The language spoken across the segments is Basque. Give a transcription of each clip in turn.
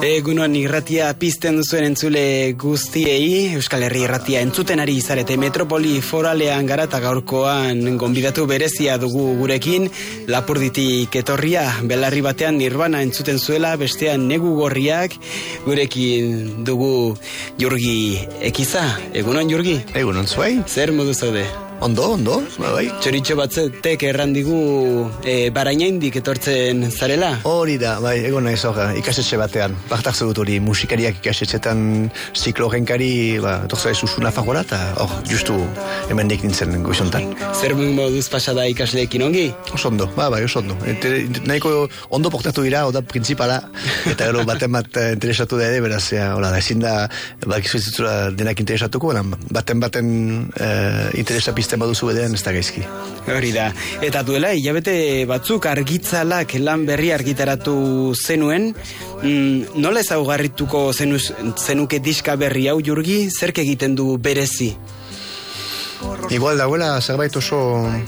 Egunon irratia pizten duzuen entzule guztiei, Euskal Herri irratia entzuten ari izarete metropoli foralean gara eta gaurkoan gonbidatu berezia dugu gurekin, Lapurditik etorria, belarri batean Nirvana entzuten zuela, bestean Negu Gorriak, gurekin dugu Jurgi Ekiza. Egunon Jurgi? Egunon zuai. Zer modu zaude? Ondo, bai. Txoritxo batzetek errandigu Barainaindik etortzen zarela? Hori da, bai, egon naiz hor, ikasetxe batean. Bartak dut hori, musikariak ikasetxetan ziklo genkari, etortza ez usuna fagora, eta hor, justu hemendik nintzen goizontan. Zer moduz pasada ikasleekin ongi? Oso ondo, bai, oso ondo. Nahiko ondo portatu dira, oda principala, eta gero baten bat interesatu da ere, beraz, hola, da, ezin da, bakizu ez ditura denak interesatuko, baten interesa pizten baduzu edean ez da gaizki. Hori da. Eta duela, hilabete batzuk argitzalak lan berri argitaratu zenuen, nola ezaugarrituko zenuke diska berri hau Jurgi, zerk egiten du berezi? Igual dagoela zerbait oso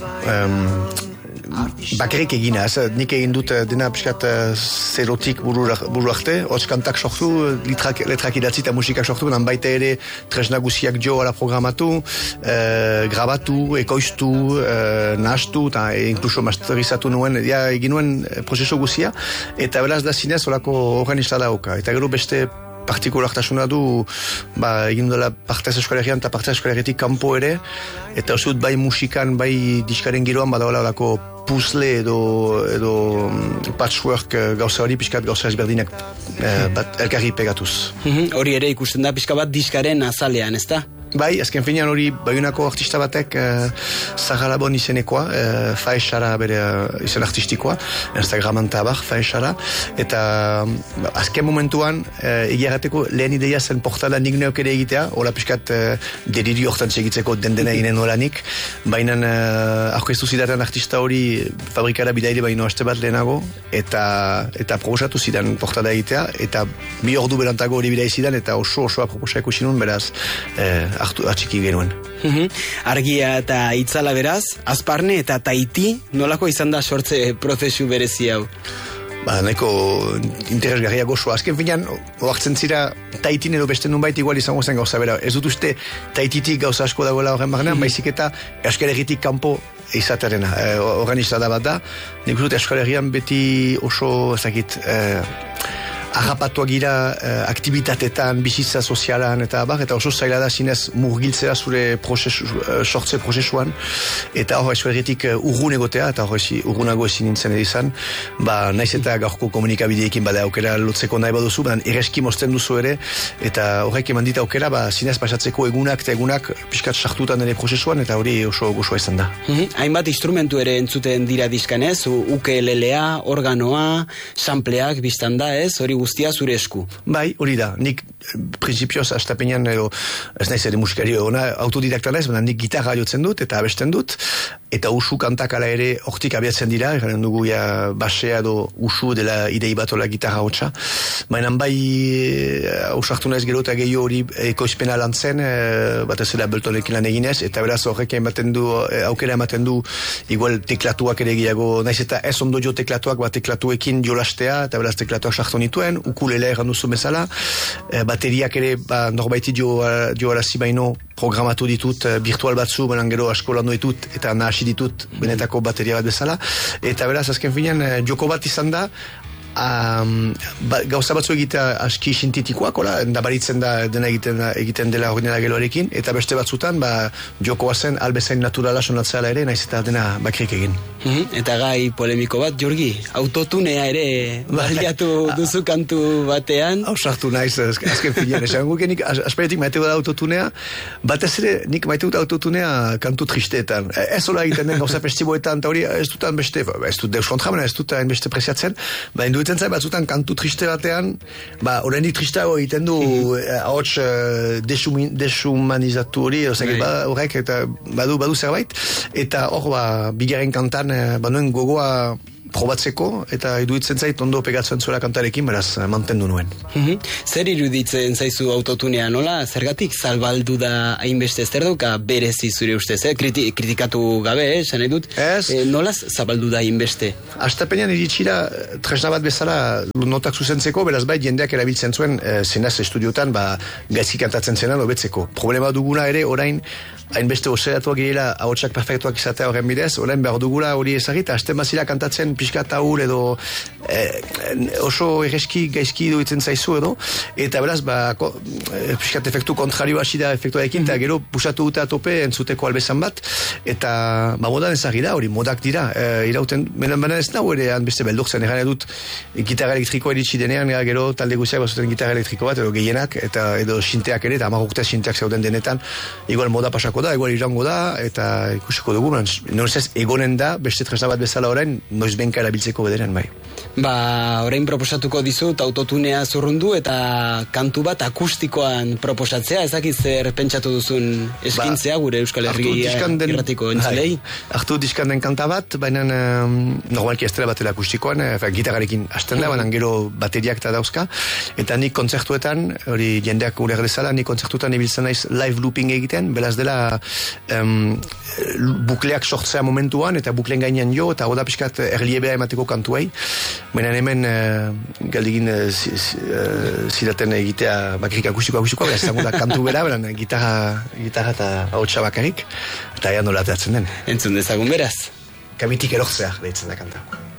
bakarrik egina, nik egin dut dena pixkat zerotik buru arte, hotz kantak sortu, letrak idatzi eta musikak sortu, nan baita ere tresna guziak jo ala programatu, grabatu, ekoiztu, nahastu, eta inkluso masterizatu nuen, egin nuen prozeso guzia, eta beraz da zinez olako organista dauka, eta gero beste partikulartasuna du, egin dela partez eskolerian eta partez eskoleriatik kanpo ere, eta osut bai musikan, bai diskaren giroan badaola olako puzzle edo patchwork gauza hori, pixkat gauza ezberdinak elkarri pegatuz. Hori ere ikusten da pixka bat diskaren azalean, ez da? Bai, azken finean hori Baionako artista batek Zagalabon izenekoa, Faesara bere izen artistikoa, Instagraman tabar, Faesara, eta azken momentuan egiarateko lehen ideia zen portala nik neok ere egitea, hola piskat delirio hortan segitzeko dendena eginen nolanik, baina aurkeztu zidaten artista hori fabrikara bidaire baino aste bat lehenago, eta proposatu zidan portala egitea, eta bi ordu berantago hori bidai zidan, eta osoa proposako sinun, beraz, atxiki genuen. Argia eta itzala beraz, Azparne eta Tahiti, nolako izan da sortze prozesu berezi hau? Nahiko interesgarria gozoa. Azken finean, oartzen zira Tahitin edo beste nunbait igual izango zen gauza bera. Ez dut uste Tahititik gauza asko dagoela horren barnean, baizik eta Euskal Herritik kanpo izaterena. Organista da bat da. Nik dut Euskal Herrian beti oso ezakit agapatuak gira aktivitatetan, bizitza sozialan eta oso zaila da zinez murgiltzea zure sortze prozesuan, eta hor Euskal Herritik urrun egotea, eta hor urrunago ezin nintzen edizan, naiz eta gaurko komunikabideekin bada aukera lotzeko nahi baduzu, ereski mozten duzu ere, eta horrek eman dit aukera, zinez pasatzeko egunak eta egunak pixkat sartutan ere prozesuan, eta hori oso gozoa izan da. Hainbat instrumentu ere entzuten dira diskanez, ukelelea, organoa, sampleak biztan da, ez? Hori guztia zure esku. Bai, hori da. Nik prinsipioz astapenean ez naiz ere musikari ona autodidakta naiz, baina nik gitarra jotzen dut eta abesten dut, eta usu kantak ala ere hortik abiatzen dira, garen dugu basea edo usu dela idei batola gitarra hotxa. Baina bai ausartu naiz gero eta gehiago hori ekoizpena lan zen, bat ez dela Beltonekin lan eginez, eta beraz horrek aukera ematen du igual teklatuak ere gehiago, naiz eta ez ondo jo teklatuak, teklatuekin jolastea, eta beraz teklatuak sartu nituen, ukulele erran duzu bezala, bateriak ere norbaiti joarazi baino programatu ditut, virtual batzu, baina gero asko landu ditut, eta nahasi ditut benetako bateria bat bezala, eta beraz azken finean joko bat izan da, gauza batzu egitea aski sintetikoak, nabaritzen da dena egiten dela ordinala geloarekin, eta beste batzutan jokoa zen albezain naturala sonatzea ere, naiz eta dena bakrik egin. Eta gai polemiko bat, Jurgi, autotunea ere baliatu duzu kantu batean? Ausartu naiz, azken finean, esan gukenik asperetik maiteu da autotunea, batez ere nik maiteu da autotunea kantu tristeetan. Ez hola egiten den gauza festiboetan, eta hori ez dutan beste, ez dut deus kontra, ez dutan beste preziatzen, duetzen zai batzutan kantu triste batean, horrendik tristago egiten du ahots deshumanizatu hori, horrek eta badu zerbait, eta hor bigarren kantan nuen gogoa probatzeko, eta iduitzen zait ondo pegatzen zuela kantarekin, beraz, mantendu nuen. Zer iruditzen zaizu autotunea, nola? Zergatik zabaldu da hainbeste, zer dauka berezi zure ustez, kritikatu gabe, esan edut? Nola zabaldu da hainbeste? Astapenean iritsira tresna bat bezala notak zuzentzeko, beraz bai jendeak erabiltzen zuen zenaz estudiotan gaizki kantatzen zenan hobetzeko. Problema duguna ere orain hainbeste oseratuak girela ahotsak perfektuak izatea horren bidez, orain behar dugula hori ezagita, hasten bazira kantatzen pixka taur edo oso egeski gaizki duitzen zaizu edo, eta beraz pixkat efektu kontrario hasi da efektuarekin, eta gero pusatu dute atope entzuteko albezan bat, eta modan ezagira, hori modak dira, irauten, baina ez nago ere beste beldurtzen, egan edut gitarra elektrikoa eritsi denean, gero talde guziak bazuten gitarra elektriko bat, edo gehienak, eta edo sinteak ere, eta 10 urte sinteak zeuden denetan, igual moda pasako da, igual irango da, eta ikusiko dugu, norezaz egonen da, beste tresna bat bezala orain, noiz benka erabiltzeko bederen, bai. Orain proposatuko dizut autotunea zurrundu eta kantu bat akustikoan proposatzea, ezakit zer pentsatu duzun eskintzea gure Euskal Herria irratiko entzulei? Artu diskanden kanta bat, baina normalki estela batela akustikoan, gitarrarekin hasten da, baina gero bateriak eta dauzka, eta nik kontzertuetan, hori jendeak uler dezala, nik kontzertuetan ibiltzen naiz live looping egiten, belaz dela bukleak sortzea momentuan, eta bukleen gainean jo, eta goda pixkat erliebea emateko kantuei, baina hemen galdigin zidaten egitea bakrik akustikoa, beraz zango da kantu bera, beran gitarra eta ahotsa bakarrik, eta ea nola ateatzen den. Entzun dezagun beraz. Kamitik erortzea, behitzen da kanta.